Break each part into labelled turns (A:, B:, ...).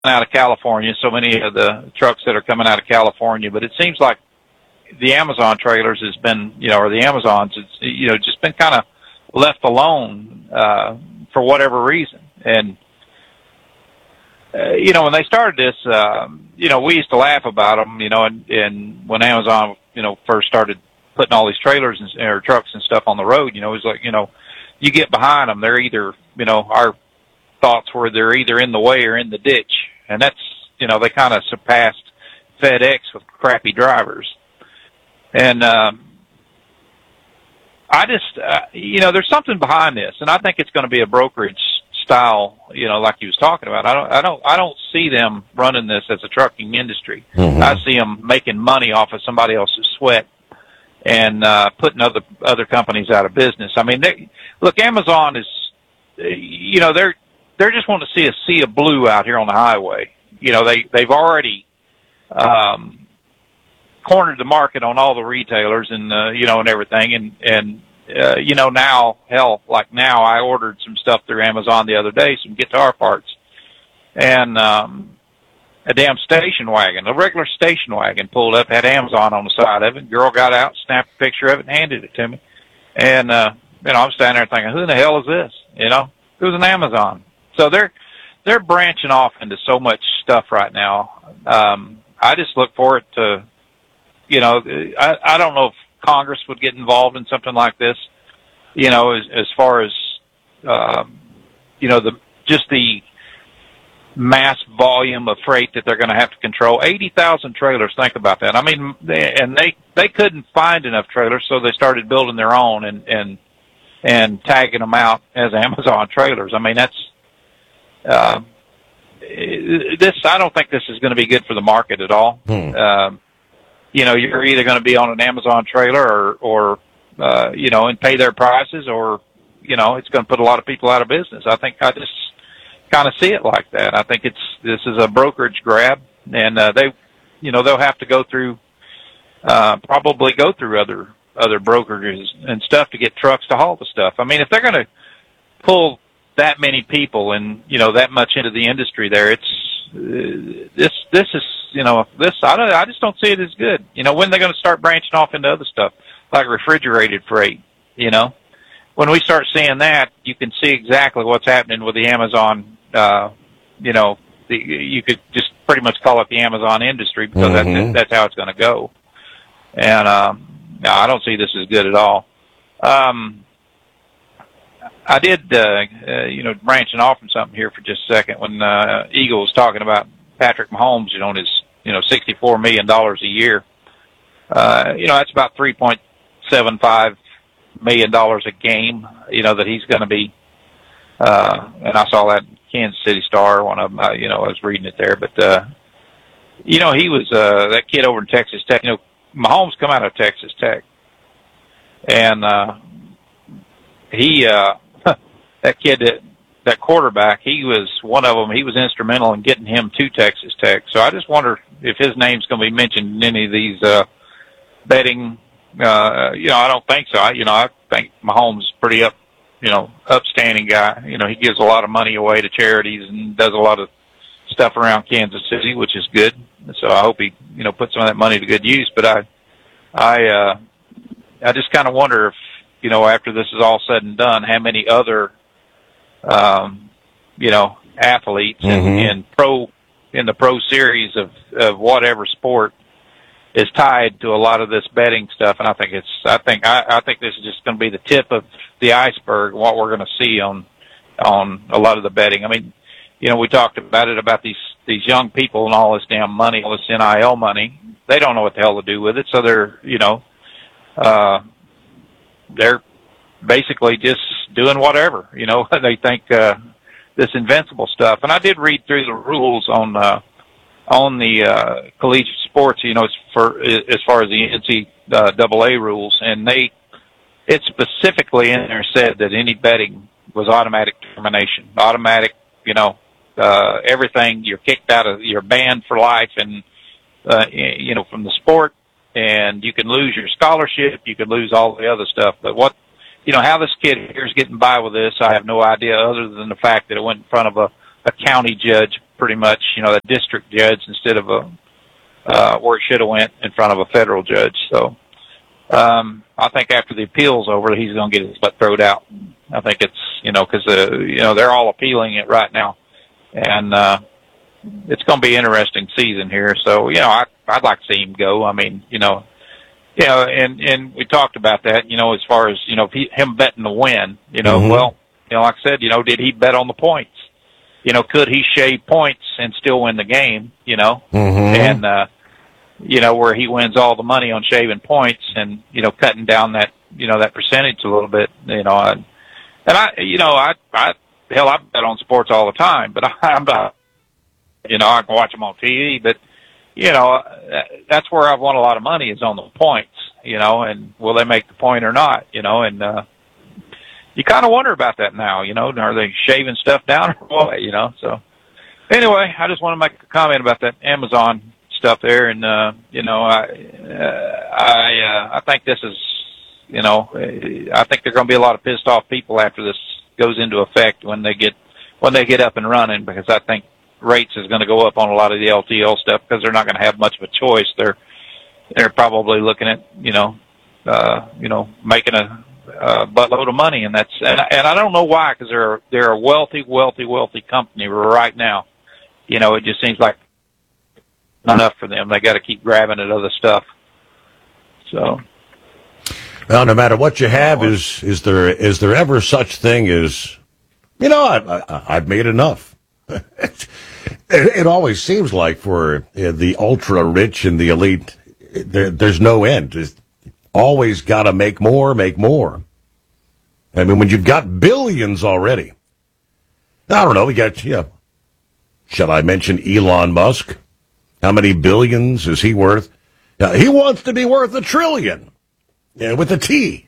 A: out of California, so many of the trucks that are coming out of California, but it seems like the Amazon trailers has been, or the Amazons, it's, just been kind of left alone, for whatever reason. And, when they started this, we used to laugh about them, and when Amazon, first started putting all these trailers or trucks and stuff on the road, it was like, you get behind them, they're either, our thoughts were they're either in the way or in the ditch. And that's, they kind of surpassed FedEx with crappy drivers. And, I just, there's something behind this, and I think it's going to be a brokerage style, like he was talking about. I don't see them running this as a trucking industry.
B: Mm-hmm.
A: I see them making money off of somebody else's sweat and putting other companies out of business. I mean, look, Amazon is, they're just wanting to see a sea of blue out here on the highway. They've already cornered the market on all the retailers and and everything, and now, hell, like now I ordered some stuff through Amazon the other day, some guitar parts, and a damn station wagon, a regular station wagon pulled up, had Amazon on the side of it. Girl got out, snapped a picture of it, and handed it to me. And, I'm standing there thinking, who in the hell is this? Who's an Amazon? So they're branching off into so much stuff right now. I just look forward to, I don't know if Congress would get involved in something like this, as far as, the mass volume of freight that they're going to have to control. 80,000 trailers, think about that. I mean, they couldn't find enough trailers, so they started building their own and tagging them out as Amazon trailers. I mean, that's, I don't think this is going to be good for the market at all. You're either going to be on an Amazon trailer or and pay their prices, or, it's going to put a lot of people out of business. I think I just kind of see it like that. I think this is a brokerage grab, and they'll have to go through probably go through other brokerages and stuff to get trucks to haul the stuff. I mean, if they're going to pull that many people and that much into the industry, there, this is I just don't see it as good. When they're going to start branching off into other stuff like refrigerated freight. When we start seeing that, you can see exactly what's happening with the Amazon. You could just pretty much call it the Amazon industry, because that's how it's going to go. And no, I don't see this as good at all. I did, branching off from something here for just a second, when Eagle was talking about Patrick Mahomes, and his, $64 million a year. That's about $3.75 million a game, that he's going to be, and I saw that in Kansas City Star, one of them, I was reading it there, but, he was, that kid over in Texas Tech, Mahomes come out of Texas Tech, and, that kid, that quarterback, he was one of them. He was instrumental in getting him to Texas Tech. So I just wonder if his name's going to be mentioned in any of these betting. I don't think so. I think Mahomes is pretty upstanding guy. He gives a lot of money away to charities and does a lot of stuff around Kansas City, which is good. So I hope he puts some of that money to good use. But I just kind of wonder if, after this is all said and done, how many other athletes in the pro series of whatever sport is tied to a lot of this betting stuff. And I think this is just going to be the tip of the iceberg, what we're going to see on a lot of the betting. I mean, we talked about it, about these young people and all this damn money, all this NIL money. They don't know what the hell to do with it. So they're basically just doing whatever, they think, this invincible stuff. And I did read through the rules on the collegiate sports, as far as the NCAA rules, and it specifically in there said that any betting was automatic termination, automatic, everything. You're kicked out of, you're banned for life, and from the sport, and you can lose your scholarship, you could lose all the other stuff. But how this kid here is getting by with this, I have no idea, other than the fact that it went in front of a county judge pretty much, the district judge instead of where it should have went in front of a federal judge. So, I think after the appeal's over, he's going to get his butt thrown out. I think it's, because, they're all appealing it right now. And, it's going to be an interesting season here. So, I'd like to see him go. I mean, and we talked about that, as far as, him betting to win, well, like I said, did he bet on the points? Could he shave points and still win the game, and, where he wins all the money on shaving points and, cutting down that, that percentage a little bit, I bet on sports all the time, but I'm not, I can watch them on TV, but, that's where I've won a lot of money is on the points, and will they make the point or not, and, you kind of wonder about that now, are they shaving stuff down or what, so anyway, I just want to make a comment about that Amazon stuff there. And, I think this is, I think there are going to be a lot of pissed off people after this goes into effect when they get up and running, because I think rates is going to go up on a lot of the LTL stuff because they're not going to have much of a choice. They're probably looking at, making a buttload of money, and I don't know why, because they're a wealthy company right now. It just seems like not enough for them. They got to keep grabbing at other stuff. So,
B: well, no matter what you have, is there ever such thing as, I've made enough? It always seems like for the ultra rich and the elite, there's no end. Just always got to make more. I mean, when you've got billions already, I don't know, we got, shall I mention Elon Musk? How many billions is he worth? He wants to be worth $1 trillion, with a T.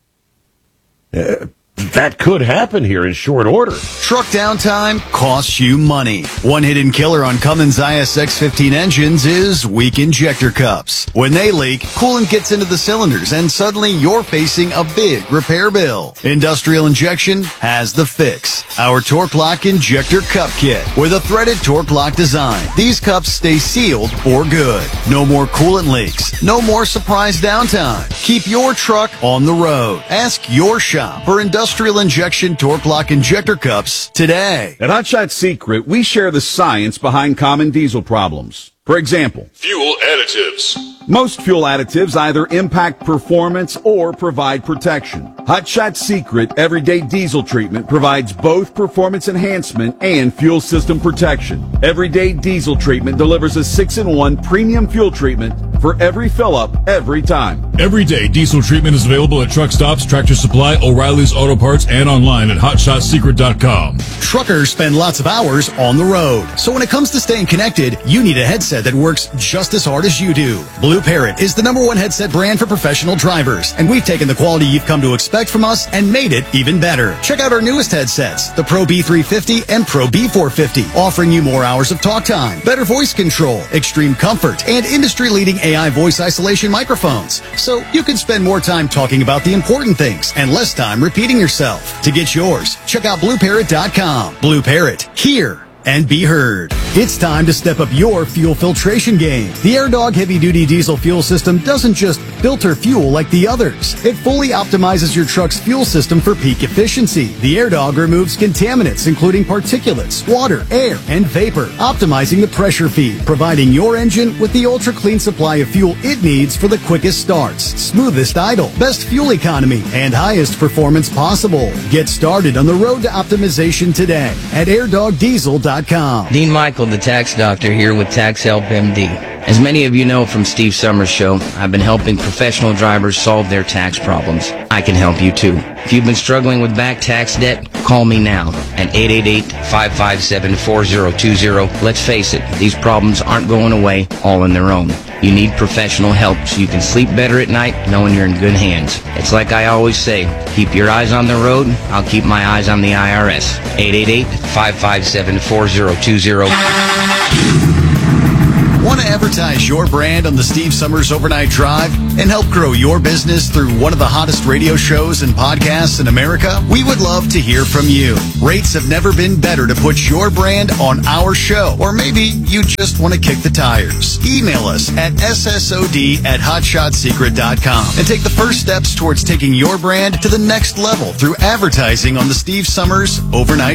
B: That could happen here in short order.
C: Truck downtime costs you money. One hidden killer on Cummins ISX-15 engines is weak injector cups. When they leak, coolant gets into the cylinders and suddenly you're facing a big repair bill. Industrial Injection has the fix. Our Torque Lock Injector Cup Kit with a threaded Torque Lock design. These cups stay sealed for good. No more coolant leaks. No more surprise downtime. Keep your truck on the road. Ask your shop for Industrial Injection Torque Lock Injector Cups today.
D: At Hot Shot Secret, we share the science behind common diesel problems. For example,
E: fuel additives.
D: Most fuel additives either impact performance or provide protection. Hot Shot Secret Everyday Diesel Treatment provides both performance enhancement and fuel system protection. Everyday Diesel Treatment delivers a 6-in-1 premium fuel treatment for every fill-up, every time.
E: Everyday Diesel Treatment is available at truck stops, Tractor Supply, O'Reilly's Auto Parts, and online at HotShotSecret.com.
C: Truckers spend lots of hours on the road. So when it comes to staying connected, you need a headset that works just as hard as you do. Blue Parrot is the #1 headset brand for professional drivers, and we've taken the quality you've come to expect from us and made it even better. Check out our newest headsets, the Pro B350 and Pro B450, offering you more hours of talk time, better voice control, extreme comfort, and industry-leading AI voice isolation microphones. So you can spend more time talking about the important things and less time repeating yourself. To get yours, check out BlueParrot.com. Blue Parrot, hear and be heard. It's time to step up your fuel filtration game. The AirDog heavy-duty diesel fuel system doesn't just filter fuel like the others. It fully optimizes your truck's fuel system for peak efficiency. The AirDog removes contaminants, including particulates, water, air, and vapor, optimizing the pressure feed, providing your engine with the ultra-clean supply of fuel it needs for the quickest starts, smoothest idle, best fuel economy, and highest performance possible. Get started on the road to optimization today at airdogdiesel.com.
F: Dean Michael, the tax doctor, here with Tax Help MD. As many of you know from Steve Summers' show, I've been helping professional drivers solve their tax problems. I can help you too. If you've been struggling with back tax debt, call me now at 888-557-4020. Let's face it, these problems aren't going away all on their own. You need professional help so you can sleep better at night knowing you're in good hands. It's like I always say, keep your eyes on the road, I'll keep my eyes on the IRS. 888-557-4020.
C: Want to ever advertise your brand on the Steve Summers Overnight Drive and help grow your business through one of the hottest radio shows and podcasts in America? We would love to hear from you. Rates have never been better to put your brand on our show. Or maybe you just want to kick the tires. Email us at ssod@hotshotsecret.com and take the first steps towards taking your brand to the next level through advertising on the Steve Summers Overnight